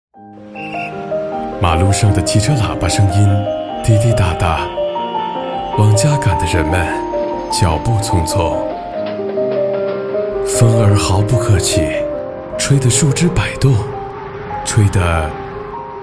马路上的汽车喇叭声音滴滴答答，往家赶的人们脚步匆匆。风儿毫不客气，吹得树枝摆动，吹得